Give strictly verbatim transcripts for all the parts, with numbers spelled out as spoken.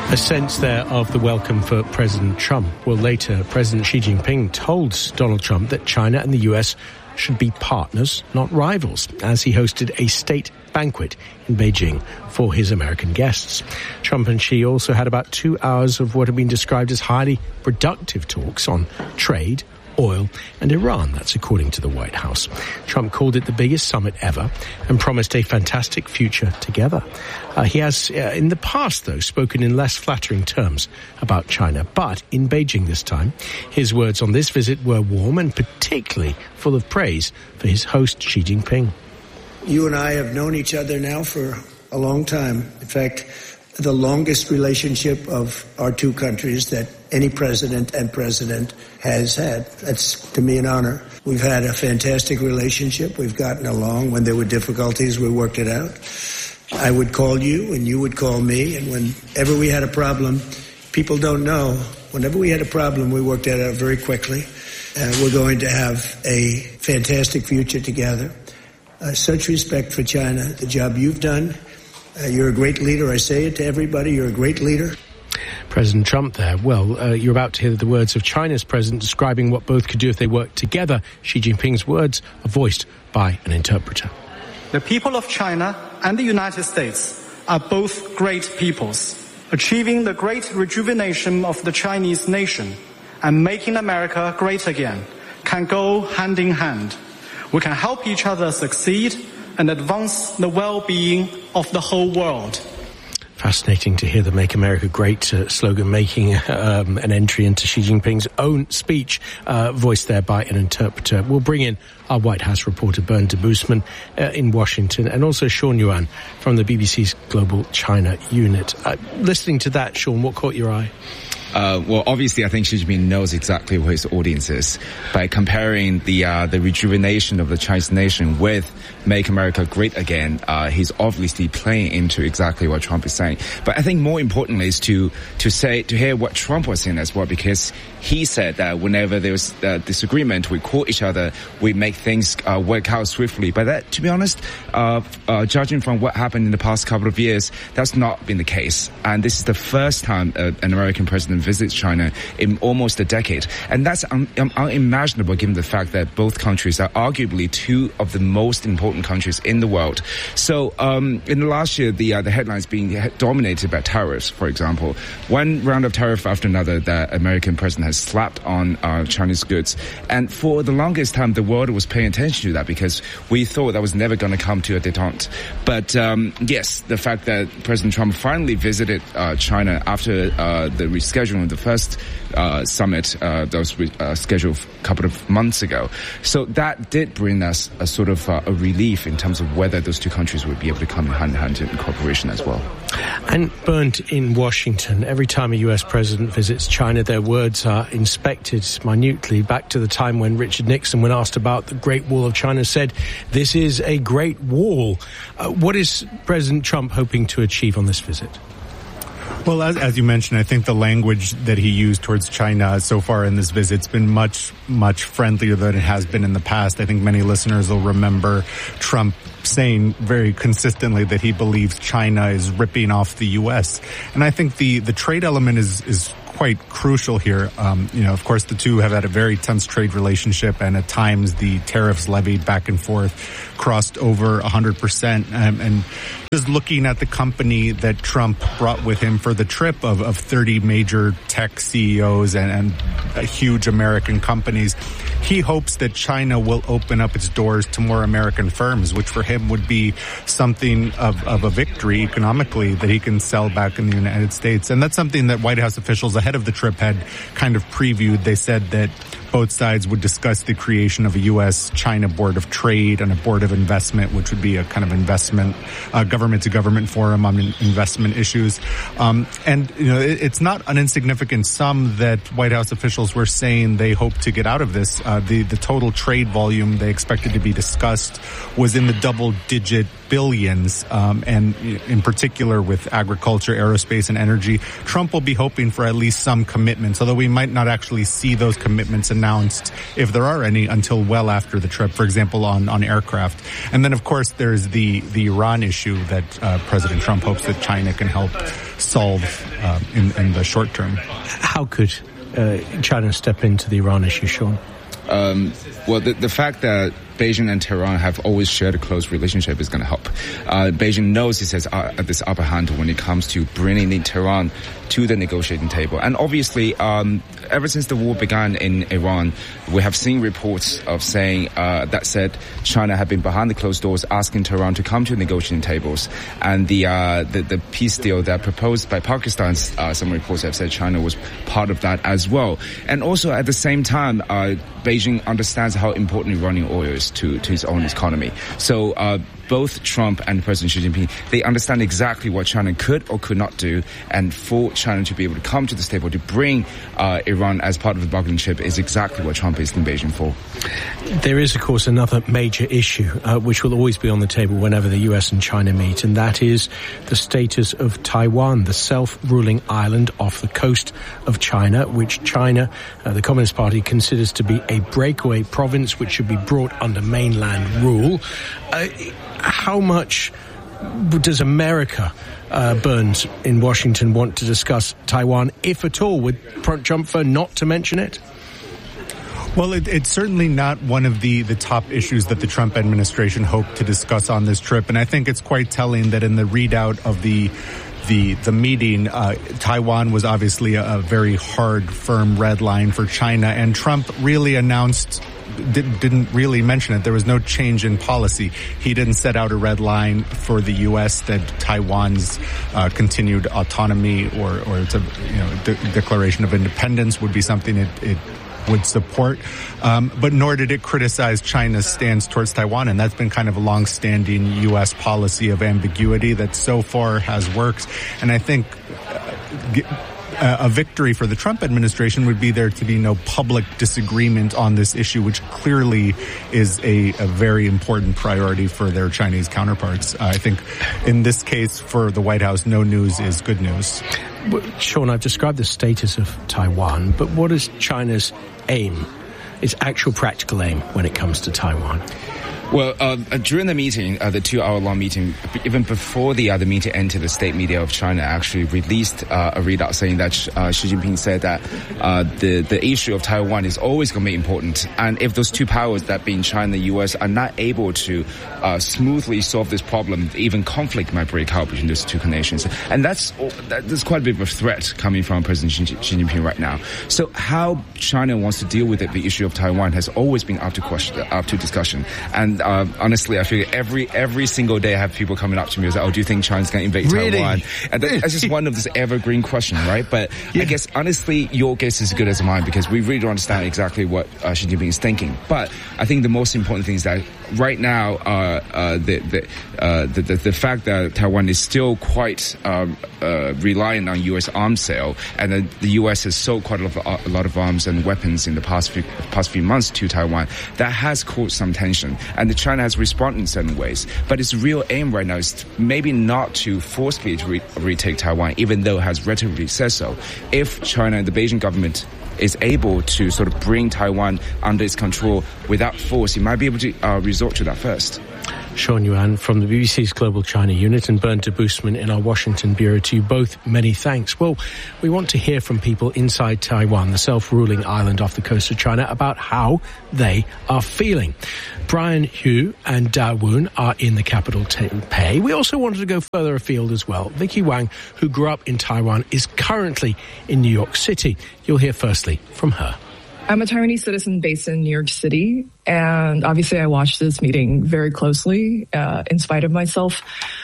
A sense there of the welcome for President Trump. Well, later, President Xi Jinping told Donald Trump that China and the U S should be partners, not rivals, as he hosted a state banquet in Beijing for his American guests. Trump and Xi also had about two hours of what have been described as highly productive talks on trade, oil and Iran. That's according to the White House. Trump called it the biggest summit ever and promised a fantastic future together. Uh, he has, uh, in the past, though, spoken in less flattering terms about China. But in Beijing this time, his words on this visit were warm and particularly full of praise for his host, Xi Jinping. You and I have known each other now for a long time. In fact, the longest relationship of our two countries that any president and president has had. That's, to me, an honor. We've had a fantastic relationship. We've gotten along. When there were difficulties, we worked it out. I would call you, and you would call me, and whenever we had a problem, people don't know, whenever we had a problem, we worked it out very quickly. Uh, we're going to have a fantastic future together. Uh, such respect for China, the job you've done. Uh, you're a great leader. I say it to everybody. You're a great leader. President Trump there. Well, uh, you're about to hear the words of China's president describing what both could do if they worked together. Xi Jinping's words are voiced by an interpreter. The people of China and the United States are both great peoples. Achieving the great rejuvenation of the Chinese nation and making America great again can go hand in hand. We can help each other succeed and advance the well-being of the whole world. Fascinating to hear the Make America Great uh, slogan making um, an entry into Xi Jinping's own speech, uh, voiced there by an interpreter. We'll bring in our White House reporter, Bernd Debusmann, uh, in Washington, and also Sean Yuan from the B B C's Global China Unit. Uh, listening to that, Sean, what caught your eye? Uh, well, obviously, I think Xi Jinping knows exactly what his audience is. By comparing the uh, the rejuvenation of the Chinese nation with Make America Great Again, uh, he's obviously playing into exactly what Trump is saying. But I think more importantly is to to say to hear what Trump was saying as well, because he said that whenever there was uh, disagreement, we call each other, we make things uh, work out swiftly. But that, to be honest, uh, uh, judging from what happened in the past couple of years, that's not been the case. And this is the first time uh, an American president visits China in almost a decade. And that's un- un- unimaginable given the fact that both countries are arguably two of the most important countries in the world. So um, in the last year, the uh, the headlines being dominated by tariffs, for example. One round of tariff after another that American president has slapped on uh, Chinese goods. And for the longest time, the world was paying attention to that because we thought that was never going to come to a détente. But um, yes, the fact that President Trump finally visited uh, China after uh, the rescheduling of the first uh, summit uh, that was uh, scheduled a couple of months ago. So that did bring us a sort of uh, a relief in terms of whether those two countries would be able to come hand in hand in cooperation as well. And Bernd, in Washington, every time a U S president visits China, their words are inspected minutely. Back to the time when Richard Nixon, when asked about the Great Wall of China, said, "This is a great wall." Uh, what is President Trump hoping to achieve on this visit? Well, as, as you mentioned, I think the language that he used towards China so far in this visit has been much, much friendlier than it has been in the past. I think many listeners will remember Trump saying very consistently that he believes China is ripping off the U S. And I think the, the trade element is, is quite crucial here. Um, you know, of course, the two have had a very tense trade relationship, and at times the tariffs levied back and forth crossed over one hundred percent. Um, and just looking at the company that Trump brought with him for the trip of, of thirty major tech C E Os and, and uh, huge American companies, he hopes that China will open up its doors to more American firms, which for him would be something of, of a victory economically that he can sell back in the United States. And that's something that White House officials ahead of the trip had kind of previewed. They said that both sides would discuss the creation of a U S China Board of Trade and a Board of Investment, which would be a kind of investment, uh, government-to-government forum on investment issues. Um, and, you know, it, it's not an insignificant sum that White House officials were saying they hope to get out of this. Uh, the, the total trade volume they expected to be discussed was in the double-digit billions, um, and in particular with agriculture, aerospace, and energy, Trump will be hoping for at least some commitments, although we might not actually see those commitments announced, if there are any, until well after the trip, for example, on, on aircraft. And then, of course, there's the, the Iran issue that uh, President Trump hopes that China can help solve uh, in, in the short term. How could uh, China step into the Iran issue, Sean? Um, well, the, the fact that Beijing and Tehran have always shared a close relationship is going to help. Uh, Beijing knows it has uh, this upper hand when it comes to bringing in Tehran to the negotiating table. And obviously, um, ever since the war began in Iran, we have seen reports of saying uh, that said China had been behind the closed doors asking Tehran to come to negotiating tables. And the uh, the, the peace deal that proposed by Pakistan, uh, some reports have said China was part of that as well. And also at the same time, uh, Beijing understands how important Iranian oil is to, to its own economy. So uh, both Trump and President Xi Jinping, they understand exactly what China could or could not do, and for China to be able to come to the table to bring uh, Iran as part of the bargaining chip is exactly what Trump is in Beijing for. There is, of course, another major issue uh, which will always be on the table whenever the U S and China meet, and that is the status of Taiwan, the self-ruling island off the coast of China, which China, uh, the Communist Party, considers to be a breakaway province which should be brought under mainland rule. Uh, how much does America, uh, Burns in Washington, want to discuss Taiwan, if at all? Would Trump prefer not to mention it? Well, it, it's certainly not one of the, the top issues that the Trump administration hoped to discuss on this trip. And I think it's quite telling that in the readout of the the the meeting, uh, Taiwan was obviously a, a very hard, firm red line for China. And Trump really announced Didn't, didn't really mention it. There was no change in policy. He didn't set out a red line for the U S that Taiwan's uh, continued autonomy or, or it's a you know de- declaration of independence would be something it, it would support. Um, but nor did it criticize China's stance towards Taiwan, and that's been kind of a long-standing U S policy of ambiguity that so far has worked. And I think Uh, get, a victory for the Trump administration would be there to be no public disagreement on this issue, which clearly is a, a very important priority for their Chinese counterparts. Uh, I think in this case, for the White House, no news is good news. Well, Sean, I've described the status of Taiwan, but what is China's aim, its actual practical aim when it comes to Taiwan? Well, uh, during the meeting, uh, the two-hour-long meeting, even before the other meeting ended, the state media of China actually released uh, a readout saying that uh, Xi Jinping said that uh, the the issue of Taiwan is always going to be important, and if those two powers, that being China and the U S, are not able to uh, smoothly solve this problem, even conflict might break out between those two nations, and that's that's quite a bit of a threat coming from President Xi, Xi Jinping right now. So, how China wants to deal with it, the issue of Taiwan, has always been up to question, up to discussion, and Uh, honestly, I feel every every single day I have people coming up to me and say, "Oh, do you think China's going to invade really? Taiwan?" And that, that's just one of this evergreen question, right? But yeah. I guess honestly, your guess is as good as mine because we really don't understand exactly what uh, Xi Jinping is thinking. But I think the most important thing is that right now, uh, uh, the the, uh, the the the fact that Taiwan is still quite um, uh, reliant on U S arms sale, and that the U S has sold quite a lot, of, a lot of arms and weapons in the past few past few months to Taiwan, that has caused some tension. And China has responded in certain ways, but its real aim right now is maybe not to forcefully re- retake Taiwan, even though it has rhetorically said so. If China and the Beijing government is able to sort of bring Taiwan under its control without force, it might be able to uh, resort to that first. Sean Yuan from the B B C's Global China Unit and Bernd de Boostman in our Washington Bureau. To you both, many thanks. Well, we want to hear from people inside Taiwan, the self-ruling island off the coast of China, about how they are feeling. Brian Hu and Da Woon are in the capital Taipei. We also wanted to go further afield as well. Vicky Wang, who grew up in Taiwan, is currently in New York City. You'll hear firstly from her. I'm a Taiwanese citizen based in New York City, and obviously I watched this meeting very closely, uh, in spite of myself.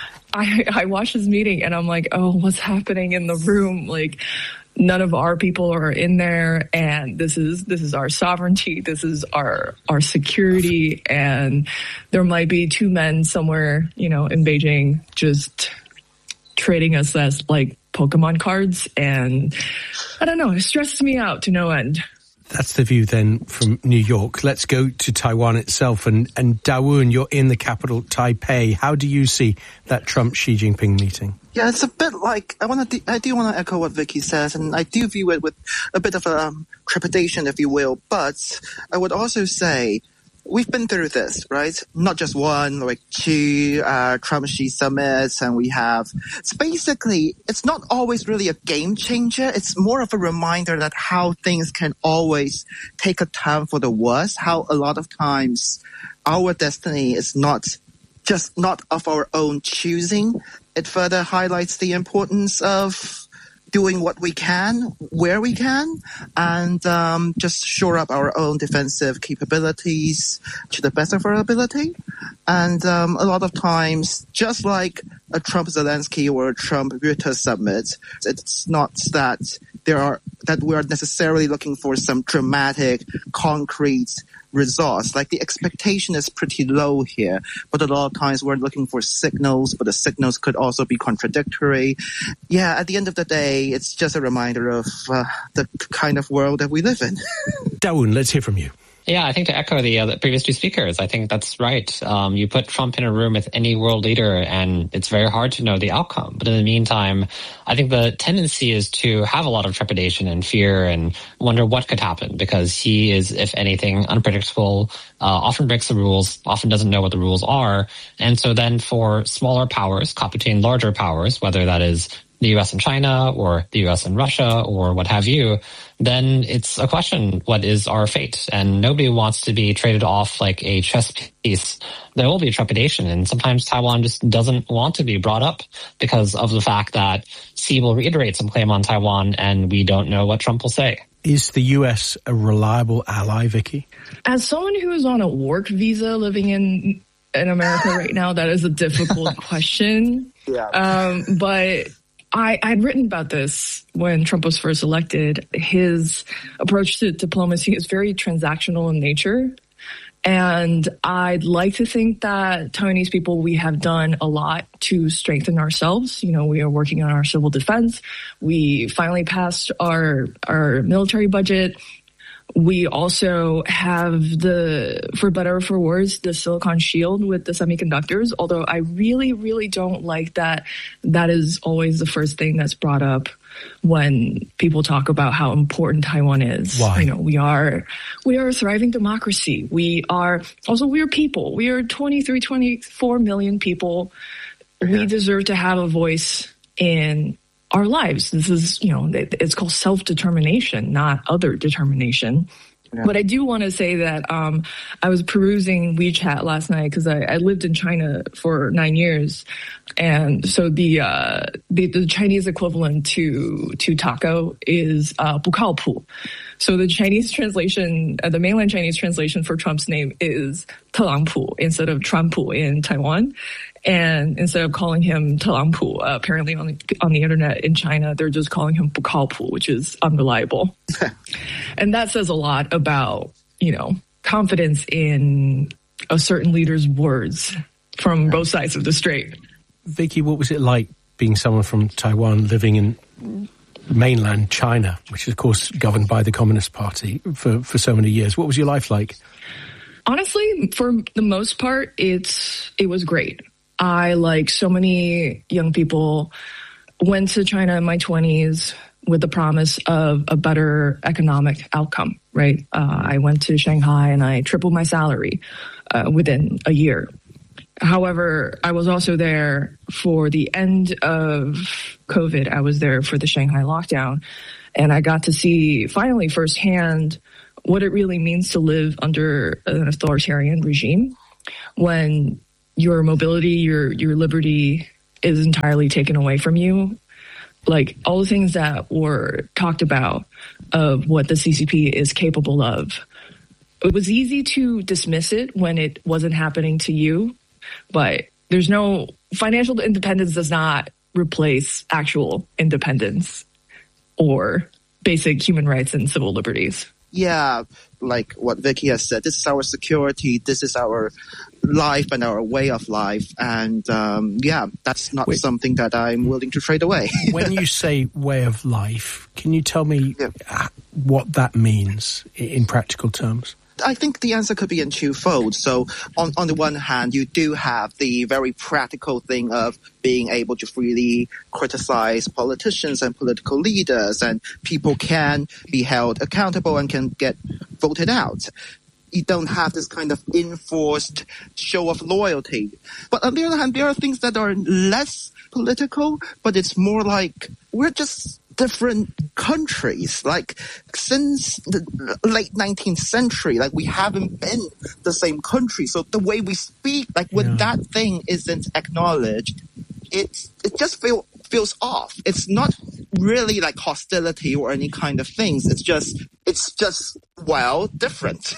I, I watched this meeting and I'm like, oh, what's happening in the room? Like, none of our people are in there, and this is this is our sovereignty, this is our our security, and there might be two men somewhere, you know, in Beijing just trading us as like Pokemon cards, and I don't know, it stresses me out to no end. That's the view then from New York. Let's go to Taiwan itself. And, and Dawoon, you're in the capital, Taipei. How do you see that Trump-Xi Jinping meeting? Yeah, it's a bit like, I want to, I do want to echo what Vicky says, and I do view it with a bit of a um, trepidation, if you will. But I would also say, we've been through this, right? Not just one, like two uh, Trump-Xi summits, and we have. It's basically, it's not always really a game changer. It's more of a reminder that how things can always take a turn for the worse. How a lot of times our destiny is not just not of our own choosing. It further highlights the importance of doing what we can, where we can, and um, just shore up our own defensive capabilities to the best of our ability. And um, a lot of times, just like a Trump-Zelensky or a Trump-Rutte summit, it's not that there are that we are necessarily looking for some dramatic, concrete results. Like the expectation is pretty low here, but a lot of times we're looking for signals, but the signals could also be contradictory. Yeah, at the end of the day, it's just a reminder of uh, the kind of world that we live in. Dawoon, let's hear from you. Yeah, I think to echo the, uh, the previous two speakers, I think that's right. Um, you put Trump in a room with any world leader and it's very hard to know the outcome. But in the meantime, I think the tendency is to have a lot of trepidation and fear and wonder what could happen because he is, if anything, unpredictable, uh, often breaks the rules, often doesn't know what the rules are. And so then for smaller powers competing larger powers, whether that is the U S and China or the U S and Russia or what have you, then it's a question, what is our fate? And nobody wants to be traded off like a chess piece. There will be trepidation, and sometimes Taiwan just doesn't want to be brought up because of the fact that Xi will reiterate some claim on Taiwan and we don't know what Trump will say. Is the U S a reliable ally, Vicky? As someone who is on a work visa living in in America right now, that is a difficult question. Yeah. Um, but I, I'd written about this when Trump was first elected. His approach to diplomacy is very transactional in nature. And I'd like to think that Taiwanese people, we have done a lot to strengthen ourselves. You know, we are working on our civil defense. We finally passed our, our military budget. We also have the, for better or for worse, the Silicon Shield with the semiconductors, although I really, really don't like that that is always the first thing that's brought up when people talk about how important Taiwan is. Why? You know, we are, we are a thriving democracy. We are, also we're people. We are twenty-three, twenty-four million people. We deserve to have a voice in our lives. This is, you know, it's called self-determination, not other determination. Yeah. But I do want to say that um I was perusing WeChat last night because I, I lived in China for nine years, and so the uh the, the Chinese equivalent to to taco is uh 不靠谱. So the Chinese translation, uh, the mainland Chinese translation for Trump's name is 特朗普 instead of 川普 in Taiwan. And instead of calling him 特朗普, uh, apparently on the, on the internet in China, they're just calling him 不靠谱, which is unreliable. And that says a lot about, you know, confidence in a certain leader's words from both sides of the strait. Vicky, what was it like being someone from Taiwan living in mainland China, which is, of course, governed by the Communist Party for, for so many years? What was your life like? Honestly, for the most part, it's it was great. I, like so many young people, went to China in my twenties with the promise of a better economic outcome, right? Uh, I went to Shanghai and I tripled my salary uh, within a year. However, I was also there for the end of COVID. I was there for the Shanghai lockdown, and I got to see finally firsthand what it really means to live under an authoritarian regime when your mobility, your your liberty is entirely taken away from you. Like all the things that were talked about of what the C C P is capable of. It was easy to dismiss it when it wasn't happening to you, but there's no financial independence does not replace actual independence or basic human rights and civil liberties. Yeah, like what Vicky has said, this is our security, this is our life and our way of life. And um, yeah, that's not Wait. something that I'm willing to trade away. When you say way of life, can you tell me yeah. what that means in practical terms? I think the answer could be in twofold. So on, on the one hand, you do have the very practical thing of being able to freely criticize politicians and political leaders, and people can be held accountable and can get voted out. You don't have this kind of enforced show of loyalty. But on the other hand, there are things that are less political, but it's more like we're just different countries. Like since the late nineteenth century, like we haven't been the same country. So the way we speak, like when yeah. that thing isn't acknowledged, it's it just feel feels off. It's not really like hostility or any kind of things. It's just it's just well different.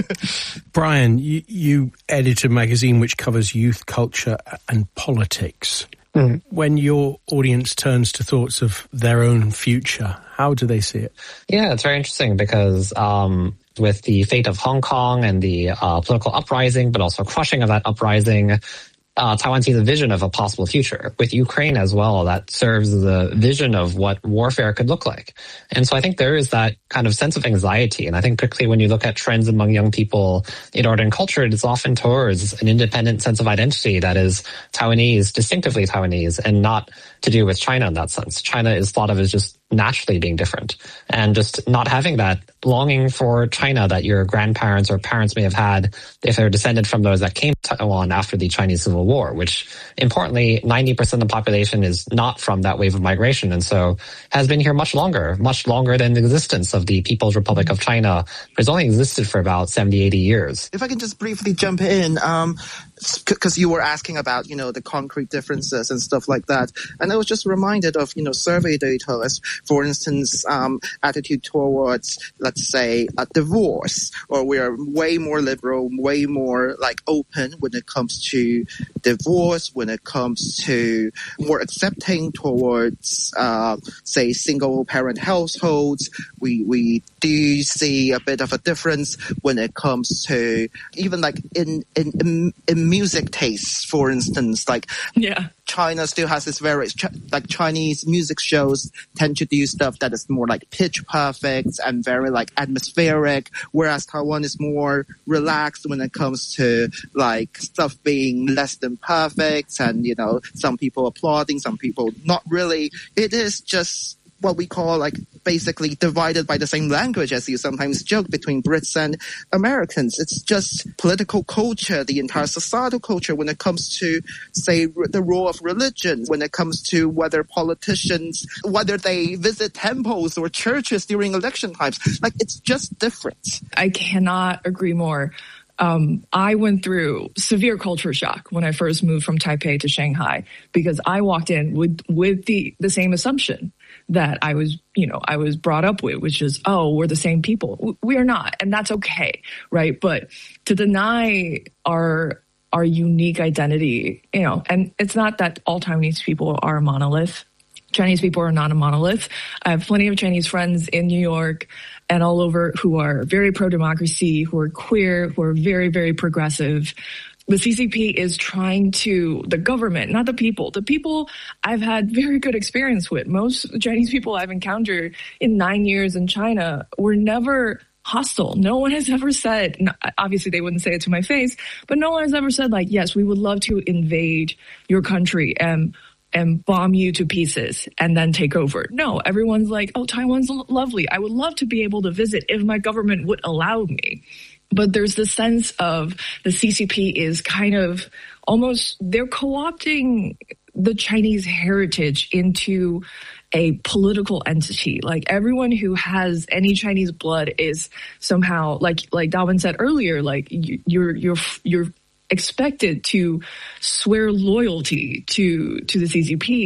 Brian, you, you edit a magazine which covers youth culture and politics. Mm. When your audience turns to thoughts of their own future, how do they see it? Yeah, it's very interesting because um, with the fate of Hong Kong and the uh, political uprising, but also crushing of that uprising, Uh, Taiwan sees a vision of a possible future. With Ukraine as well, that serves the vision of what warfare could look like. And so I think there is that kind of sense of anxiety. And I think particularly when you look at trends among young people in art and culture, it is often towards an independent sense of identity that is Taiwanese, distinctively Taiwanese, and not to do with China in that sense. China is thought of as just naturally being different, and just not having that longing for China that your grandparents or parents may have had if they're descended from those that came to Taiwan after the Chinese Civil War, which importantly, ninety percent of the population is not from that wave of migration, and so has been here much longer, much longer than the existence of the People's Republic of China, which has only existed for about seventy, eighty years. If I can just briefly jump in, um, because you were asking about, you know, the concrete differences and stuff like that. And I was just reminded of, you know, survey data as, for instance, um, attitude towards, let's say, a divorce, or we are way more liberal, way more like open when it comes to divorce, when it comes to more accepting towards, uh, say, single parent households. We, we do see a bit of a difference when it comes to even like in, in, in, in music tastes, for instance, like yeah. China still has this very, like Chinese music shows tend to do stuff that is more like pitch perfect and very like atmospheric, whereas Taiwan is more relaxed when it comes to like stuff being less than perfect, and, you know, some people applauding, some people not really. It is just what we call like basically divided by the same language, as you sometimes joke, between Brits and Americans. It's just political culture, the entire societal culture when it comes to, say, the role of religion, when it comes to whether politicians, whether they visit temples or churches during election times. Like, it's just different. I cannot agree more. Um, I went through severe culture shock when I first moved from Taipei to Shanghai, because I walked in with, with the, the same assumption that I was, you know, I was brought up with, which is, oh, we're the same people. We are not. And that's okay. Right. But to deny our, our unique identity, you know, and it's not that all Taiwanese people are a monolith. Chinese people are not a monolith. I have plenty of Chinese friends in New York and all over who are very pro-democracy, who are queer, who are very, very progressive. The C C P is trying to, the government, not the people. The people I've had very good experience with. Most Chinese people I've encountered in nine years in China were never hostile. No one has ever said, obviously they wouldn't say it to my face, but no one has ever said like, yes, we would love to invade your country and and bomb you to pieces and then take over. No, everyone's like, oh, Taiwan's lovely. I would love to be able to visit if my government would allow me. But there's the sense of the C C P is kind of almost, they're co-opting the Chinese heritage into a political entity. Like everyone who has any Chinese blood is somehow, like like Darwin said earlier, like you, you're you're you're expected to swear loyalty to to the C C P.